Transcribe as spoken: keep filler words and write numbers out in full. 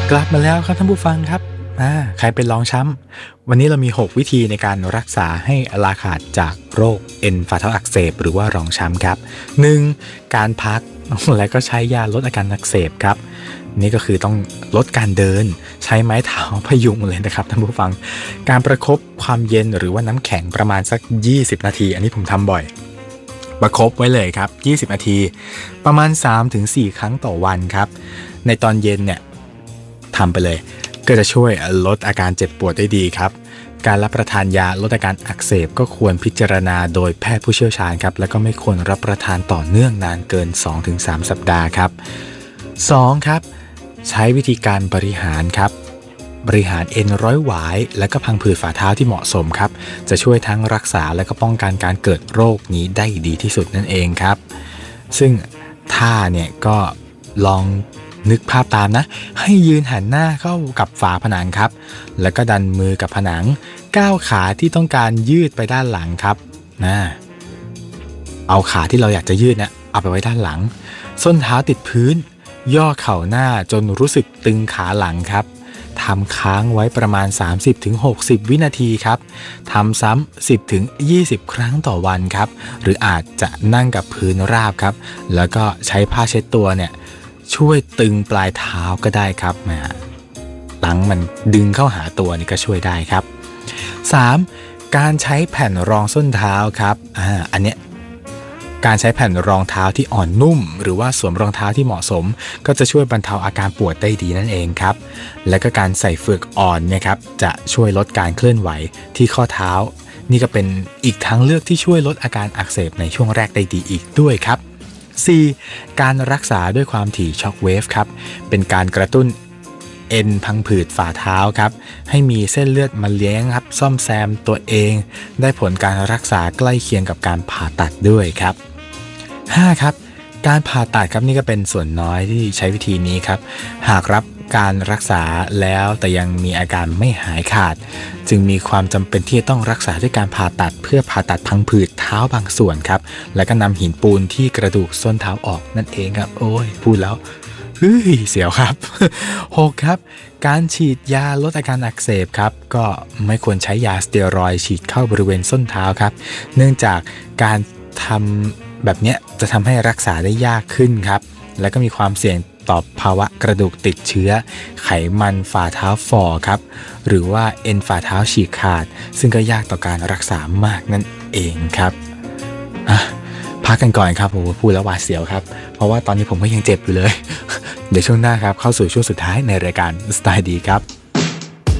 กลับมาแล้วครับท่านผู้ฟังครับอ่าใครเป็นรองช้ำวันนี้เรามีหกวิธีในการรักษาให้ลาขาดจากโรคเอ็นฝ่าเท้าอักเสบหรือว่ารองช้ำครับ หนึ่ง. การพักและก็ใช้ยาลดอาการอักเสบครับนี่ก็คือต้องลดการเดินใช้ไม้เท้าพยุงเลยนะครับท่านผู้ฟังการประคบความเย็นหรือว่าน้ำแข็งประมาณสักยี่สิบนาทีอันนี้ผมทำบ่อยประคบไว้เลยครับยี่สิบนาทีประมาณ สามถึงสี่ ครั้งต่อวันครับในตอนเย็นเนี่ยทำไปเลยก็จะช่วยลดอาการเจ็บปวดได้ดีครับการรับประทานยาลดอาการอักเสบก็ควรพิจารณาโดยแพทย์ผู้เชี่ยวชาญครับแล้วก็ไม่ควรรับประทานต่อเนื่องนานเกิน สองถึงสาม สัปดาห์ครับ สอง. ครับใช้วิธีการบริหารครับบริหารเอ็นร้อยหวายและก็พังผืดฝ่าเท้าที่เหมาะสมครับจะช่วยทั้งรักษาและก็ป้องกันการเกิดโรคนี้ได้ดีที่สุดนั่นเองครับซึ่งท่าเนี่ยก็ลองนึกภาพตามนะให้ยืนหันหน้าเข้ากับฝาผนังครับแล้วก็ดันมือกับผนังก้าวขาที่ต้องการยืดไปด้านหลังครับนะเอาขาที่เราอยากจะยืดเนี่ยเอาไปไว้ด้านหลังส้นเท้าติดพื้นย่อเข่าหน้าจนรู้สึกตึงขาหลังครับทำค้างไว้ประมาณ สามสิบถึงหกสิบ วินาทีครับทำซ้ำ สิบถึงยี่สิบ ครั้งต่อวันครับหรืออาจจะนั่งกับพื้นราบครับแล้วก็ใช้ผ้าเช็ดตัวเนี่ยช่วยตึงปลายเท้าก็ได้ครับมาตั้งมันดึงเข้าหาตัวนี่ก็ช่วยได้ครับ สาม. การใช้แผ่นรองส้นเท้าครับอ่าอันเนี้ยการใช้แผ่นรองเท้าที่อ่อนนุ่มหรือว่าสวมรองเท้าที่เหมาะสมก็จะช่วยบรรเทาอาการปวดได้ดีนั่นเองครับและก็การใส่เฟือกอ่อนเนี่ยครับจะช่วยลดการเคลื่อนไหวที่ข้อเท้านี่ก็เป็นอีกทางเลือกที่ช่วยลดอาการอักเสบในช่วงแรกได้ดีอีกด้วยครับ สี่. การรักษาด้วยความถี่ช็อคเวฟครับเป็นการกระตุ้นเอ็นพังผืดฝ่าเท้าครับให้มีเส้นเลือดมาเลี้ยงครับซ่อมแซมตัวเองได้ผลการรักษาใกล้เคียงกับการผ่าตัดด้วยครับ ห้า. ครับการผ่าตัดครับนี่ก็เป็นส่วนน้อยที่ใช้วิธีนี้ครับหากรับการรักษาแล้วแต่ยังมีอาการไม่หายขาดจึงมีความจำเป็นที่จะต้องรักษาด้วยการผ่าตัดเพื่อผ่าตัดพังผืดเท้าบางส่วนครับแล้วก็นำหินปูนที่กระดูกส้นเท้าออกนั่นเองครับโอ้ยพูดแล้วเฮ้ยเสียวครับ หก. ครับการฉีดยาลดอาการอักเสบครับก็ไม่ควรใช้ยาสเตียรอยด์ฉีดเข้าบริเวณส้นเท้าครับเนื่องจากการทำแบบนี้จะทำให้รักษาได้ยากขึ้นครับและก็มีความเสี่ยงต่อภาวะกระดูกติดเชื้อไขมันฝ่าเท้าฝ่อครับหรือว่าเอ็นฝ่าเท้าฉีกขาดซึ่งก็ยากต่อการรักษามากนั่นเองครับอ่ะพักกันก่อนครับผมพูดแล้วหวาดเสียวครับเพราะว่าตอนนี้ผมก็ยังเจ็บอยู่เลย เดี๋ยวช่วงหน้าครับเข้าสู่ช่วงสุดท้ายในรายการสไตล์ดีครับ